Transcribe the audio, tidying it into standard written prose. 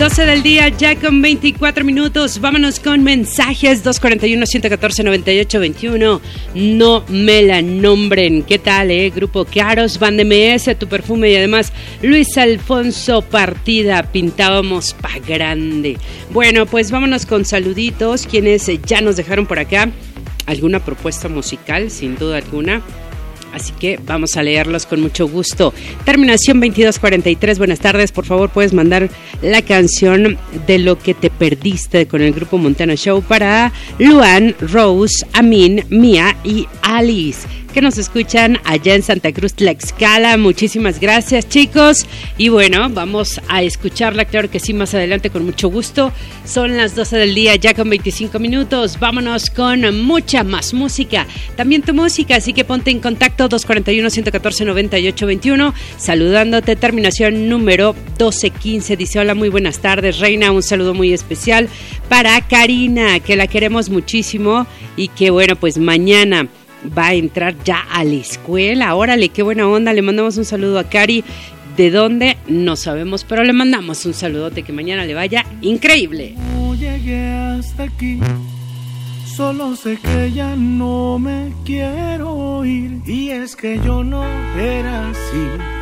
12 del día, ya con 24 minutos. Vámonos con mensajes. 241-114-9821. No me la nombren. ¿Qué tal, Grupo Caros, Band MS, Tu Perfume y además Luis Alfonso Partida. Pintábamos pa' grande. Bueno, pues vámonos con saluditos. Quienes ya nos dejaron por acá alguna propuesta musical, sin duda alguna. Así que vamos a leerlos con mucho gusto. Terminación 2243, buenas tardes. Por favor, puedes mandar la canción de Lo que te perdiste con el Grupo Montana Show para Luan, Rose, Amin, Mía y Alice, que nos escuchan allá en Santa Cruz, Tlaxcala. Muchísimas gracias, chicos. Y bueno, vamos a escucharla, claro que sí, más adelante con mucho gusto. Son las 12 del día, ya con 25 minutos. Vámonos con mucha más música. También tu música, así que ponte en contacto 241-114-9821. Saludándote, terminación número 1215. Dice, hola, muy buenas tardes, Reina. Un saludo muy especial para Karina, que la queremos muchísimo y que bueno, pues mañana va a entrar ya a la escuela. Órale, qué buena onda. Le mandamos un saludo a Cari. ¿De dónde? No sabemos, pero le mandamos un saludote, que mañana le vaya increíble. No llegué hasta aquí, solo sé que ya no me quiero ir. Y es que yo no era así.